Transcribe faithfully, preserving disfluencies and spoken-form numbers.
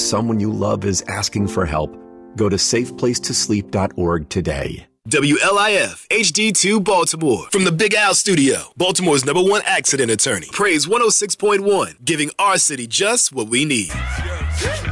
someone you love is asking for help, go to safe place to sleep dot org today. W L I F H D two Baltimore. From the Big Al Studio, Baltimore's number one accident attorney. Praise one oh six point one, giving our city just what we need.